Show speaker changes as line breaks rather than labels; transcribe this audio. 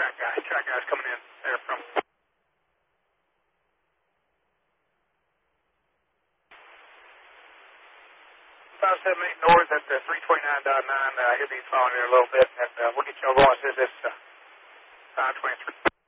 Track guys coming in there from 578 north at 329.9. He'll be following here a little bit, and we'll get you all going as soon as this 523.